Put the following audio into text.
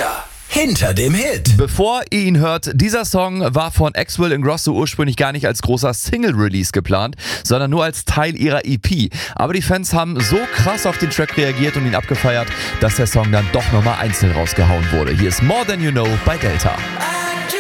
Delta. Hinter dem Hit. Bevor ihr ihn hört, dieser Song war von Axwell Ingrosso ursprünglich gar nicht als großer Single-Release geplant, sondern nur als Teil ihrer EP. Aber die Fans haben so krass auf den Track reagiert und ihn abgefeiert, dass der Song dann doch nochmal einzeln rausgehauen wurde. Hier ist More Than You Know bei Delta.